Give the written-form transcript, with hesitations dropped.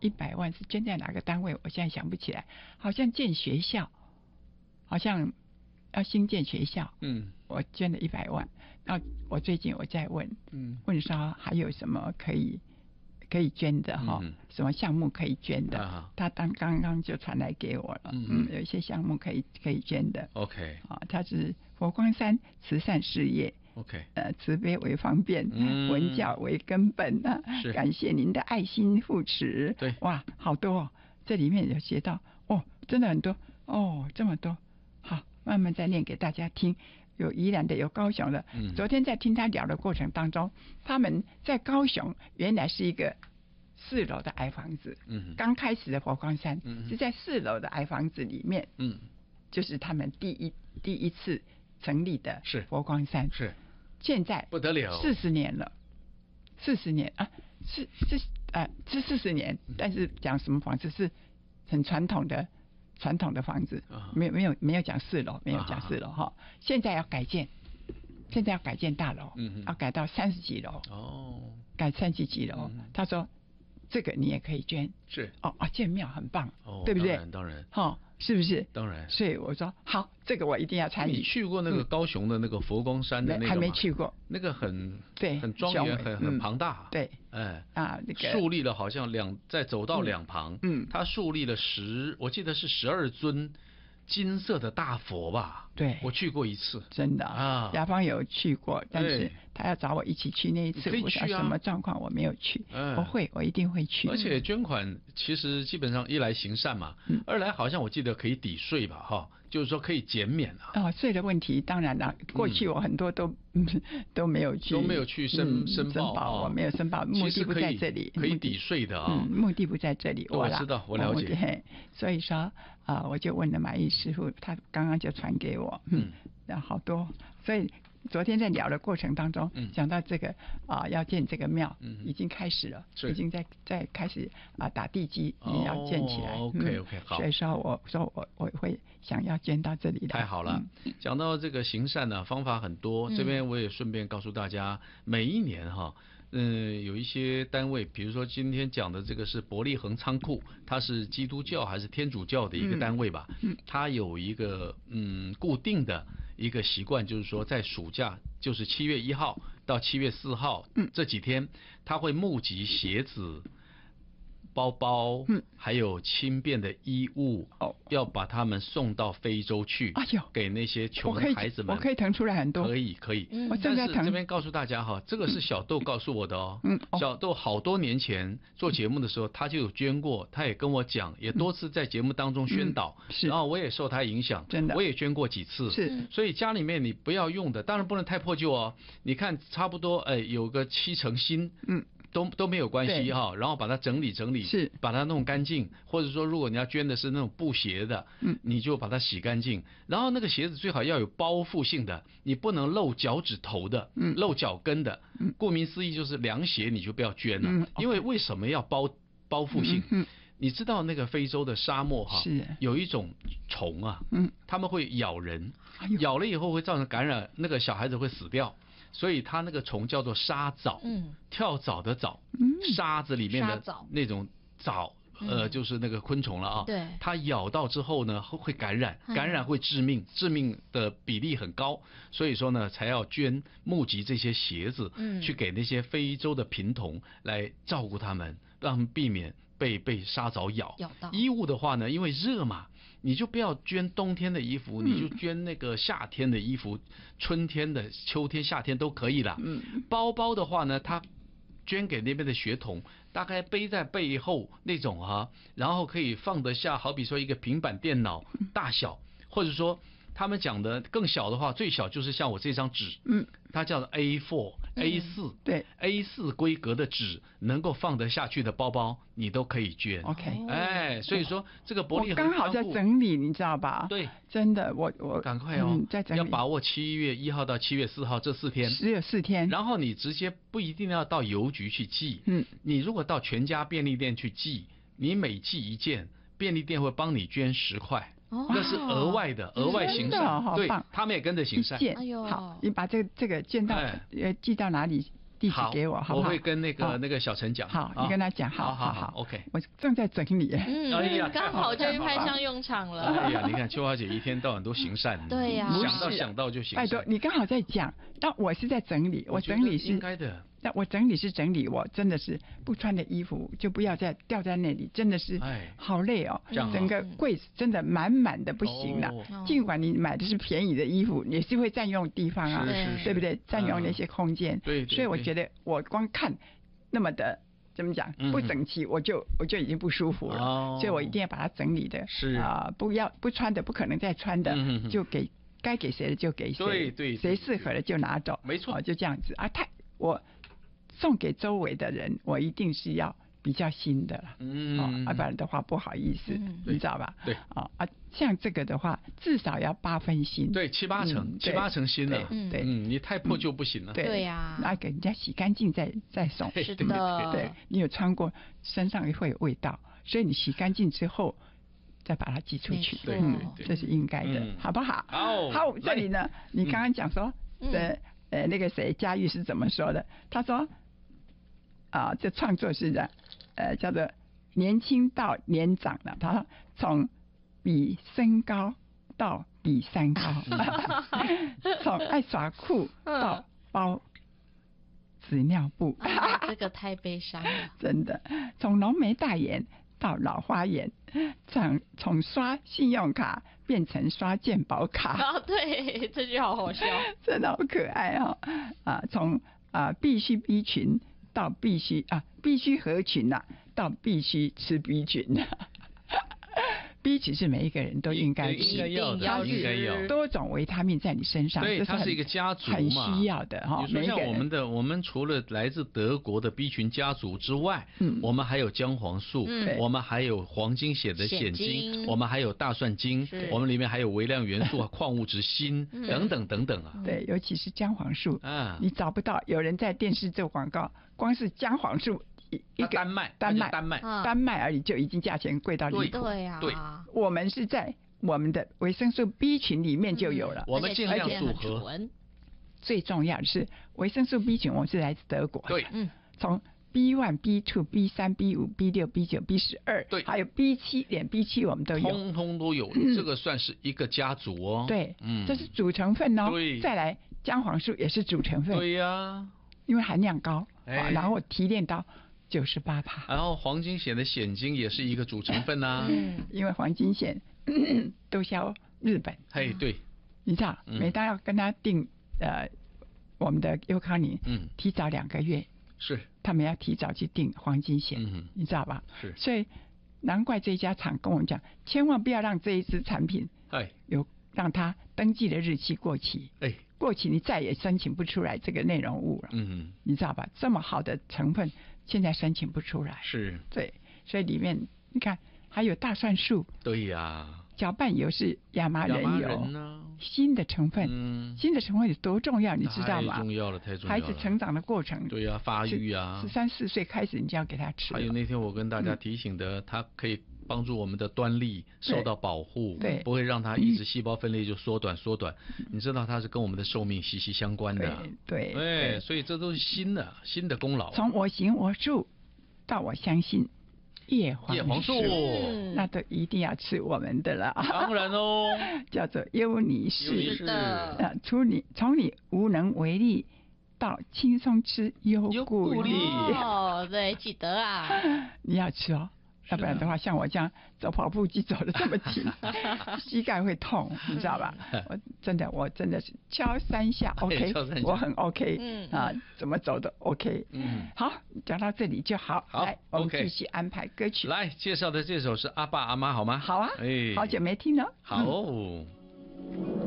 100万是捐在哪个单位？我现在想不起来，好像建学校，好像要兴建学校。我捐了100万。然后我最近我在问，问说还有什么可以捐的哈？什么项目可以捐的？他刚刚就传来给我了。有一些项目可以捐的。 OK。 他是佛光山慈善事业。 OK。 慈悲为方便，文教为根本啊！感谢您的爱心扶持。 对， 哇，好多哦！这里面有写到哦，真的很多哦，这么多。好，慢慢再念给大家听。有宜兰的，有高雄的。昨天在听他聊的过程当中，他们在高雄原来是一个4楼的矮房子。刚开始的佛光山是在4楼的矮房子里面。就是他们第一次成立的佛光山。 是。 现在不得了 ，40年了，40年啊，是40年，但是讲什么房子是很传统的房子，没有讲4楼，没有讲4楼哈。现在要改建大楼，要改到30几楼改30几楼。他说这个你也可以捐， 是建庙很棒，对不对？ 当然， 是不是？ 当然。 所以我说好，这个我一定要参与。 你去过那个高雄的那个佛光山的那个吗？ 还没去过。 那个很庄严，很庞大。 对。那个树立了好像在走道两旁，它树立了我记得是12尊金色的大佛吧？ 对， 我去过一次， 真的啊。雅芳有去过，但是他要找我一起去那一次， 可以去啊。 什么状况我没有去，我一定会去。 而且捐款其实基本上一来行善嘛，二来好像我记得可以抵税吧，哈，就是说可以减免啊。 税的问题当然了，过去我很多都没有去，申报，我没有申报，目的不在这里， 可以抵税的啊， 目的不在这里。 我知道，我了解。 所以说我就问了马毅师傅，他刚刚就传给我，好多，所以昨天在聊的过程当中，讲到这个要建这个庙，已经开始了，已经在开始打地基，要建起来。 OK， 好。 所以说我会想要捐到这里来。 太好了，讲到这个行善呢，方法很多，这边我也顺便告诉大家，每一年有一些单位，比如说今天讲的这个是伯利恒仓库，它是基督教还是天主教的一个单位吧？它有一个固定的一个习惯，就是说在暑假，就是7月1号到7月4号这几天，他会募集鞋子、包包，还有轻便的衣物，要把他们送到非洲去，给那些穷孩子们。 我可以腾出来很多。 可以。 我正在腾。 这边告诉大家这个是小豆告诉我的哦。小豆好多年前做节目的时候，他就有捐过，他也跟我讲，也多次在节目当中宣导，然后我也受他影响， 真的， 我也捐过几次。 是。 所以家里面你不要用的，当然不能太破旧哦。你看差不多有个7成新，都没有关系哈，然后把它整理， 是把它弄干净，或者说如果你要捐的是那种布鞋的，你就把它洗干净，然后那个鞋子最好要有包覆性的，你不能露脚趾头的，露脚跟的，顾名思义就是凉鞋你就不要捐了，因为为什么要包覆性？你知道那个非洲的沙漠有一种虫啊，他们会咬人，咬了以后会造成感染，那个小孩子会死掉。所以它那个虫叫做沙蚤，跳蚤的蚤，沙子里面的那种蚤，就是那个昆虫了啊。 对， 它咬到之后呢，会感染，感染会致命，致命的比例很高。所以说呢，才要募集这些鞋子，去给那些非洲的贫童来照顾他们，让他们避免被沙蚤咬到。 衣物的话呢，因为热嘛，你就不要捐冬天的衣服，你就捐那个夏天的衣服，春天的、秋天、夏天都可以啦。包包的话呢，它捐给那边的学童，大概背在背后那种然后可以放得下，好比说一个平板电脑大小，或者说他们讲的更小的话，最小就是像我这张纸，它叫做 A4、A4， 对 ，A4 规格的纸能够放得下去的包包，你都可以捐。 OK， 所以说这个伯利恒仓库， 我刚好在整理，你知道吧？ 对， 真的，我赶快在整理， 要把握7月1号到7月4号这4天， 只有4天。 然后你直接不一定要到邮局去寄，你如果到全家便利店去寄，你每寄一件，便利店会帮你捐10块。那是额外行善，对，他们也跟着行善。 好，你把这个寄到哪里地址给我，好不好？ 我会跟那个小陈讲。 好，你跟他讲，好 ，OK。 我正在整理。 哎呀， 刚好就派上用场了。 哎呀，你看秋华姐一天到晚都行善。 对呀， 想到就行善。 拜托，你刚好在讲，但我是在整理，我整理是应该的。 那我整理是整理，我真的是不穿的衣服就不要再掉在那里，真的是好累哦。整个柜子真的满满的不行了。尽管你买的是便宜的衣服，也是会占用地方啊，对不对？占用那些空间。 对。 所以我觉得我光看那么的怎么讲不整齐，我就已经不舒服了。所以我一定要把它整理的， 是不穿的不可能再穿的，就该给谁的就给谁， 对， 谁适合的就拿走， 没错， 就这样子啊。我送给周围的人，我一定是要比较新的了，不然的话不好意思，你知道吧？ 对， 像这个的话，至少要8分新， 对，7、8成新了， 对， 你太破就不行了， 对呀， 那给人家洗干净再送， 是的， 对，你有穿过，身上会有味道，所以你洗干净之后再把它寄出去，这是应该的，好不好？好，这里呢，你刚刚讲说那个谁佳玉是怎么说的？他说这创作是的，叫做年轻到年长了。他说从比身高到比山高，从爱耍酷到包纸尿布， 这个太悲伤了。 真的，从浓眉大眼到老花眼，从刷信用卡变成刷健保卡。 对，这句好好笑， 真的好可爱哦。从必须 B 群到必须合群到必须吃 B 群。B 群是每一个人都应该要的，应该要多种维他命在你身上， 对，它是一个家族嘛， 很需要的哈。 你说像我们除了来自德国的 B 群家族之外，我们还有姜黄素，我们还有黄金血的显精，我们还有大蒜精，我们里面还有微量元素、矿物质锌等等等等啊。 对，尤其是姜黄素你找不到有人在电视做广告，光是姜黄素。一个丹麦而已就已经价钱贵到离谱。 对呀， 我们是在我们的维生素 B 群里面就有了， 我们尽量组合。 最重要的是维生素 B 群，我们是来自德国， 对， 从 B1、B2、B3、B5、B6、B9、B12，对，还有 B7，连 B7我们都有， 通通都有，这个算是一个家族哦。 对，这是主成分哦。 对， 再来姜黄素也是主成分。 对呀， 因为含量高，然后提炼到98%， 然后黄金碘的显精也是一个主成分呐。 因为黄金碘都销日本。 对， 你知道，每当要跟他订我们的优康宁，提早2个月， 是他们要提早去订黄金碘，你知道吧？ 是， 所以难怪这家厂跟我们讲，千万不要让这一支产品有让它登记的日期过期。过期你再也申请不出来这个内容物了。你知道吧？这么好的成分，现在申请不出来。 是， 对，所以里面你看还有大蒜素。 对呀。 搅拌油是亚麻仁油，新的成分，新的成分有多重要，你知道吗？ 太重要了，太重要了。 孩子成长的过程， 对呀，发育啊 ，13、14岁开始你就要给他吃。 还有那天我跟大家提醒的，它可以帮助我们的端粒受到保护， 对， 不会让它一直细胞分裂就缩短。你知道它是跟我们的寿命息息相关的， 对， 所以这都是新的功劳。 从我行我素到我相信。叶黄素，那都一定要吃我们的了。 当然哦， 叫做优尼氏。 是的， 从你无能为力到轻松吃优固力。 对，记得啊， 你要吃哦。要不然的话，像我这样走跑步机走得这么紧，膝盖会痛，你知道吧？我真的是敲3下 OK， 我很 OK，怎么走都 OK。好，讲到这里就好。来，我们继续安排歌曲。 来介绍的这首是阿爸阿妈好吗？ 好啊，好久没听了。 好。